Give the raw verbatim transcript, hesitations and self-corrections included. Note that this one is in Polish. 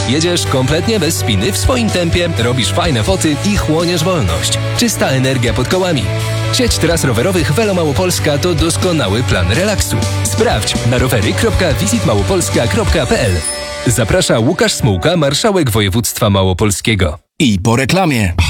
Jedziesz kompletnie bez spiny w swoim tempie, robisz fajne foty i chłoniesz wolność. Czysta energia pod kołami. Sieć tras rowerowych Velo Małopolska to doskonały plan relaksu. Sprawdź na rowery kropka visit małopolska kropka p l. Zaprasza Łukasz Smułka, marszałek województwa małopolskiego. I po reklamie.